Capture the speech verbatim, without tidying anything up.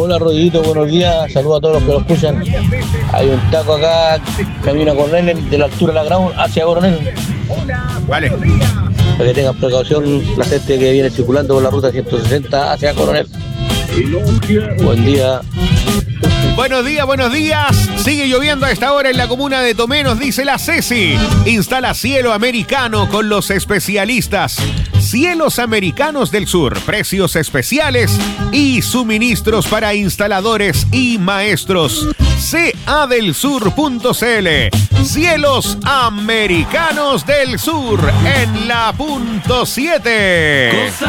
Hola Rodriguito, buenos días, saludos a todos los que lo escuchan. Hay un taco acá, camino a Coronel, de la altura de la Ground hacia Coronel. Vale. Para que tengan precaución la gente que viene circulando por la ruta ciento sesenta hacia Coronel. Buen día. Buenos días, buenos días. Sigue lloviendo a esta hora en la comuna de Tomé, nos dice la Ceci. Instala cielo americano con los especialistas. Cielos Americanos del Sur, precios especiales y suministros para instaladores y maestros. C A del sur punto c l. Cielos Americanos del Sur en la punto siete.